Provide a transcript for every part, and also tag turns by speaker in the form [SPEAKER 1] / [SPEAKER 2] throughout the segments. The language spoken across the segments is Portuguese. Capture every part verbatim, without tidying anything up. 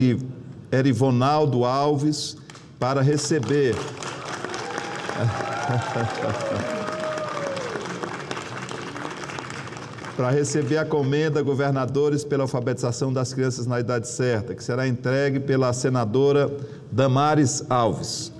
[SPEAKER 1] Erivonaldo Alves para receber para receber a comenda Governadores pela alfabetização das crianças na idade certa, que será entregue pela senadora Damares Alves.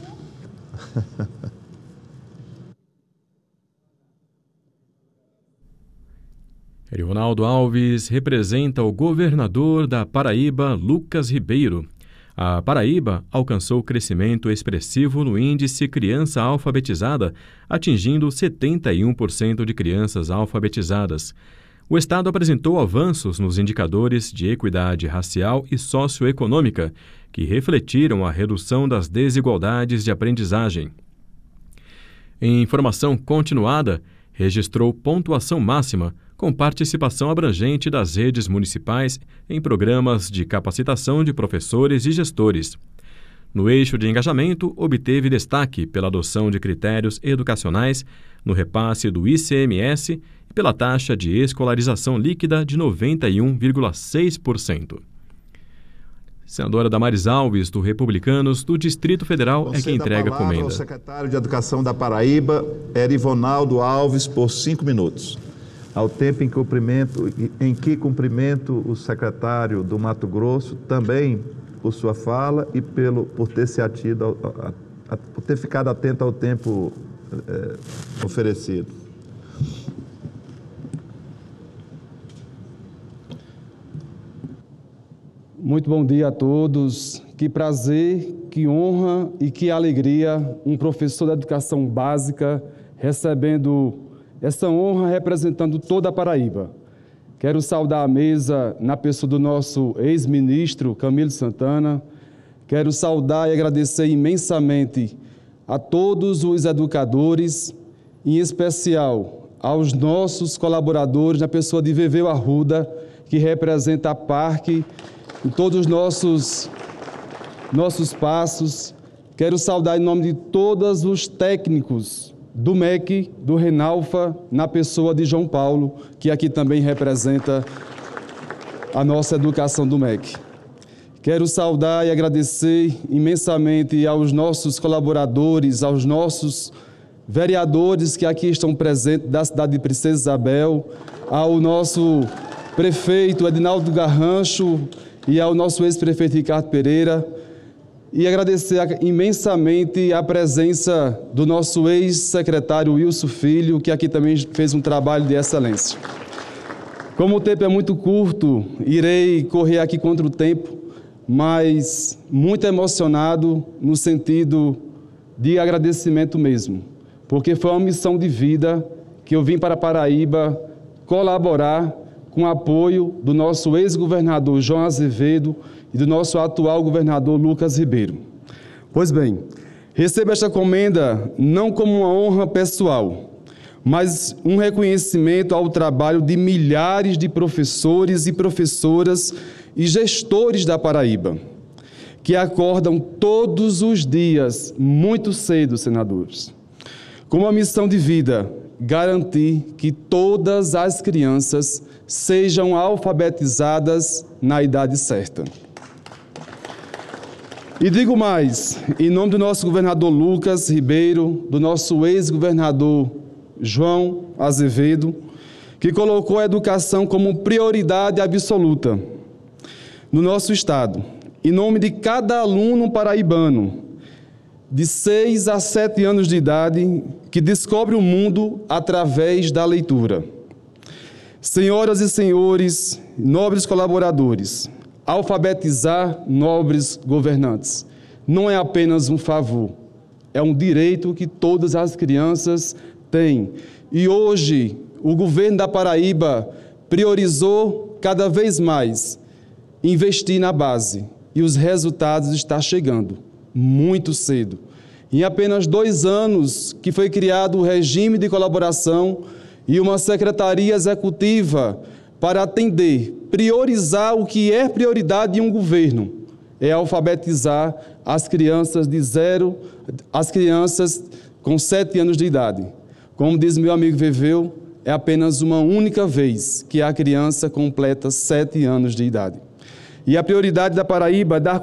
[SPEAKER 2] Erivonaldo Alves representa o governador da Paraíba, Lucas Ribeiro. A Paraíba alcançou crescimento expressivo no índice criança alfabetizada, atingindo setenta e um por cento de crianças alfabetizadas. O Estado apresentou avanços nos indicadores de equidade racial e socioeconômica, que refletiram a redução das desigualdades de aprendizagem. Em formação continuada, registrou pontuação máxima, com participação abrangente das redes municipais em programas de capacitação de professores e gestores. No eixo de engajamento, obteve destaque pela adoção de critérios educacionais no repasse do I C M S e pela taxa de escolarização líquida de noventa e um vírgula seis por cento. Senadora Damares Alves, do Republicanos, do Distrito Federal, é quem entrega a comenda.
[SPEAKER 1] O secretário de Educação da Paraíba, Erivonaldo Alves, por cinco minutos. Ao tempo em que, cumprimento, em que cumprimento o secretário do Mato Grosso, também por sua fala e pelo, por, ter se atido, a, a, por ter ficado atento ao tempo é, oferecido.
[SPEAKER 3] Muito bom dia a todos. Que prazer, que honra e que alegria um professor da educação básica recebendo essa honra representando toda a Paraíba. Quero saudar a mesa na pessoa do nosso ex-ministro Camilo Santana. Quero saudar e agradecer imensamente a todos os educadores, em especial aos nossos colaboradores, na pessoa de Veveu Arruda, que representa a Parque em todos os nossos, nossos passos. Quero saudar em nome de todos os técnicos do M E C, do Renalfa, na pessoa de João Paulo, que aqui também representa a nossa educação do M E C. Quero saudar e agradecer imensamente aos nossos colaboradores, aos nossos vereadores que aqui estão presentes da cidade de Princesa Isabel, ao nosso prefeito Edinaldo Garrancho e ao nosso ex-prefeito Ricardo Pereira, e agradecer imensamente a presença do nosso ex-secretário Wilson Filho, que aqui também fez um trabalho de excelência. Como o tempo é muito curto, irei correr aqui contra o tempo, mas muito emocionado no sentido de agradecimento mesmo, porque foi uma missão de vida que eu vim para Paraíba colaborar com o apoio do nosso ex-governador João Azevedo e do nosso atual governador Lucas Ribeiro. Pois bem, recebo esta comenda não como uma honra pessoal, mas um reconhecimento ao trabalho de milhares de professores e professoras e gestores da Paraíba, que acordam todos os dias muito cedo, senadores, com a missão de vida, garantir que todas as crianças sejam alfabetizadas na idade certa. E digo mais, em nome do nosso governador Lucas Ribeiro, do nosso ex-governador João Azevedo, que colocou a educação como prioridade absoluta no nosso estado, em nome de cada aluno paraibano, de seis a sete anos de idade, que descobre o mundo através da leitura. Senhoras e senhores, nobres colaboradores, alfabetizar nobres governantes não é apenas um favor, é um direito que todas as crianças têm. E hoje, o governo da Paraíba priorizou cada vez mais investir na base, e os resultados estão chegando muito cedo. Em apenas dois anos que foi criado o regime de colaboração e uma secretaria executiva para atender, priorizar o que é prioridade de um governo, é alfabetizar as crianças de zero, as crianças com sete anos de idade. Como diz meu amigo Veveu, é apenas uma única vez que a criança completa sete anos de idade. E a prioridade da Paraíba é dar